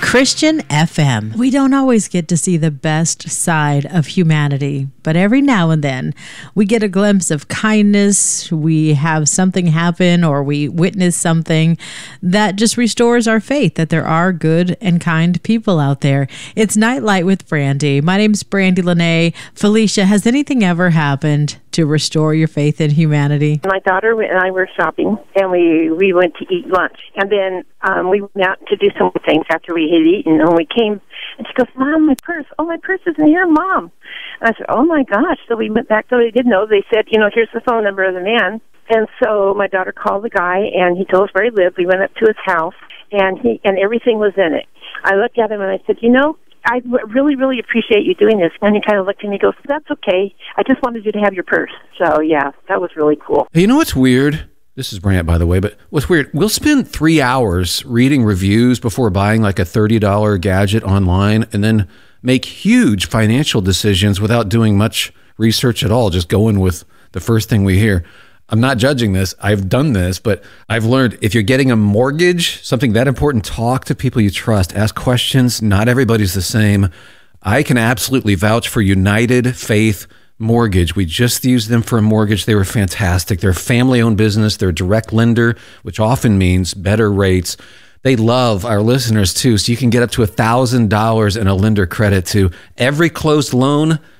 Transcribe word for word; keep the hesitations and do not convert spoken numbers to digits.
Christian F M. We don't always get to see the best side of humanity, but every now and then we get a glimpse of kindness. We have something happen or we witness something that just restores our faith that there are good and kind people out there. It's Nightlight with Brandy. My name's Brandy Lene. Felicia, has anything ever happened to restore your faith in humanity? My daughter and I were shopping, and we, we went to eat lunch. And then um, we went out to do some things after we had eaten. And we came, and she goes, "Mom, my purse. Oh, my purse isn't here, Mom." And I said, "Oh, my gosh." So we went back. So they didn't know. They said, you know, "Here's the phone number of the man." And so my daughter called the guy, and he told us where he lived. We went up to his house, and he and everything was in it. I looked at him, and I said, "You know, I really, really appreciate you doing this." And he kind of looked at me and goes, "That's okay. I just wanted you to have your purse." So, yeah, that was really cool. Hey, you know what's weird? This is Brant, by the way, but what's weird, we'll spend three hours reading reviews before buying like a thirty dollar gadget online and then make huge financial decisions without doing much research at all, just going with the first thing we hear. I'm not judging this. I've done this, but I've learned if you're getting a mortgage, something that important, talk to people you trust, ask questions. Not everybody's the same. I can absolutely vouch for United Faith Mortgage. We just used them for a mortgage. They were fantastic. They're a family-owned business. They're a direct lender, which often means better rates. They love our listeners too, so you can get up to one thousand dollars in a lender credit to every closed loan